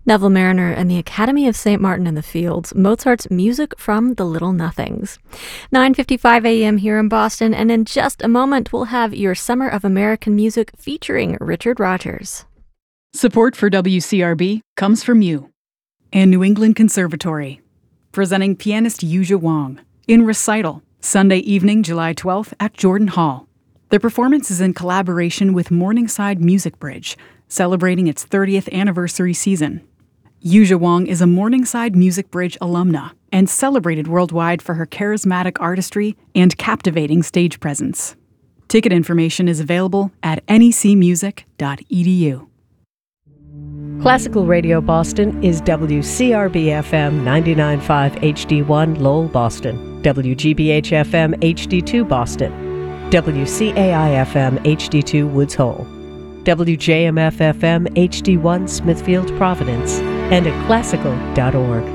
Neville Mariner and the Academy of St. Martin in the Fields, Mozart's Music from the Little Nothings. 9:55 a.m. here in Boston, and in just a moment we'll have your Summer of American Music featuring Richard Rogers. Support for WCRB comes from you and New England Conservatory, presenting pianist Yuzha Wang in Recital, Sunday evening, July 12th at Jordan Hall. Their performance is in collaboration with Morningside Music Bridge, celebrating its 30th anniversary season. Yuzha Wang is a Morningside Music Bridge alumna and celebrated worldwide for her charismatic artistry and captivating stage presence. Ticket information is available at necmusic.edu. Classical Radio Boston is WCRB-FM 99.5 HD1 Lowell, Boston, WGBH-FM HD2 Boston, WCAI-FM HD2 Woods Hole, WJMF-FM HD1 Smithfield, Providence, and at classical.org.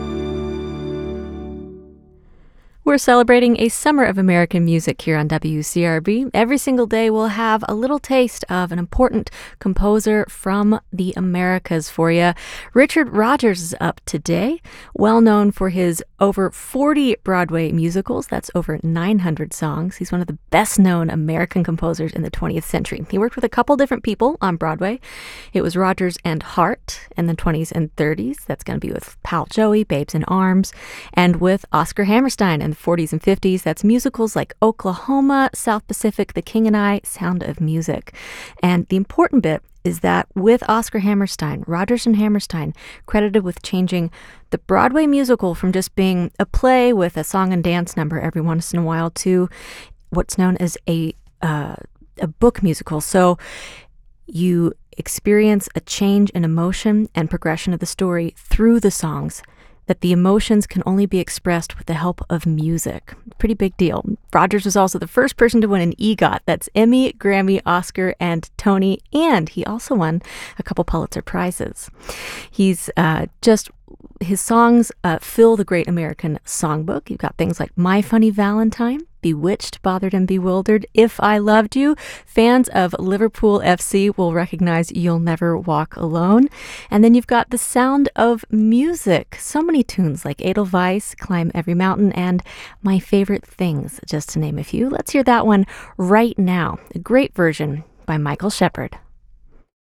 We're celebrating a Summer of American Music here on WCRB. Every single day we'll have a little taste of an important composer from the Americas for you. Richard Rogers is up today, well known for his over 40 Broadway musicals. That's over 900 songs. He's one of the best-known American composers in the 20th century. He worked with a couple different people on Broadway. It was Rogers and Hart in the 20s and 30s. That's going to be with Pal Joey, Babes in Arms, and with Oscar Hammerstein in the 40s and 50s. That's musicals like Oklahoma, South Pacific, The King and I, Sound of Music. And the important bit is that with Oscar Hammerstein, Rogers and Hammerstein credited with changing the Broadway musical from just being a play with a song and dance number every once in a while to what's known as a book musical. So you experience a change in emotion and progression of the story through the songs, that the emotions can only be expressed with the help of music. Pretty big deal. Rogers was also the first person to win an EGOT. That's Emmy, Grammy, Oscar, and Tony. And he also won a couple Pulitzer Prizes. He's his songs fill the Great American Songbook. You've got things like My Funny Valentine, Bewitched, Bothered and Bewildered, If I Loved You. Fans of Liverpool FC will recognize You'll Never Walk Alone. And then you've got The Sound of Music. So many tunes like Edelweiss, Climb Every Mountain, and My Favorite Things, just to name a few. Let's hear that one right now. A great version by Michael Shepard.